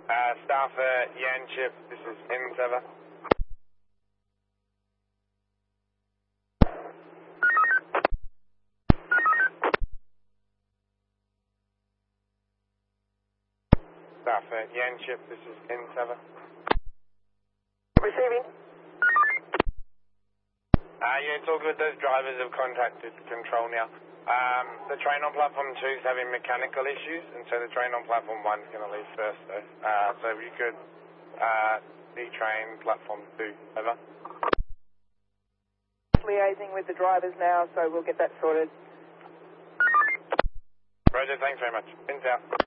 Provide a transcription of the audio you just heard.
Staff Yanchip, this is N7. Staff Yanchip, this is N7. Receiving. Yeah, it's all good. Those drivers have contacted control now. The train on platform 2 is having mechanical issues, and so the train on platform 1 is going to leave first, though. So if you could detrain platform 2, over. Liaising with the drivers now, so we'll get that sorted. Roger, thanks very much. Pins out.